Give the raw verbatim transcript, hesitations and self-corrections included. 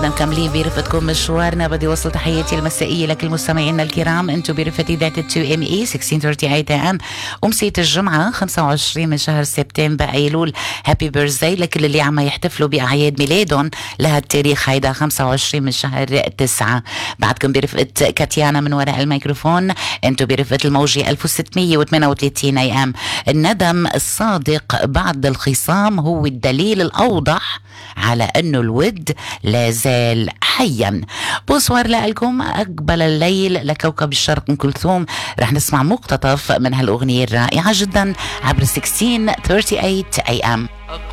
بعدنا مكملين برفقتكم مشوارنا. بدي وصل تحياتي المسائية لكل مستمعينا الكرام. انتم برفقة إذاعة تو ام اي ستة عشر ثلاثين اي ام أمسية الجمعة خمسة وعشرين من شهر سبتمبر أيلول. هابي بيرثداي لكل اللي عم يحتفلوا بأعياد ميلادهم لهالتاريخ هيدا خمسة وعشرين من شهر تسعة. بعدكم برفقة كاتيانا من وراء الميكروفون. انتم برفقة الموجة ألف وستمية وثمانية وثلاثين اي ام. الندم الصادق بعد الخصام هو الدليل الأوضح على أنه الود لا زال حيا. بوسوار لكم. أقبل الليل لكوكب الشرق أم كلثوم. رح نسمع مقتطف من هالأغنية الرائعة جدا عبر ستة عشر ثلاثين اي ام.